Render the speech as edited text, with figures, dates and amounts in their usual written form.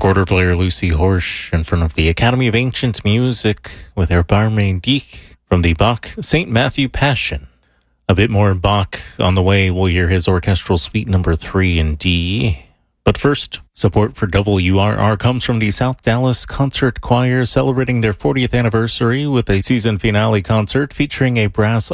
Recorder player Lucy Horsch in front of the Academy of Ancient Music with her Barmedic from the Bach St. Matthew Passion. A bit more Bach on the way. We'll hear his Orchestral Suite number 3 in D. But first, support for WRR comes from the South Dallas Concert Choir, celebrating their 40th anniversary with a season finale concert featuring a brass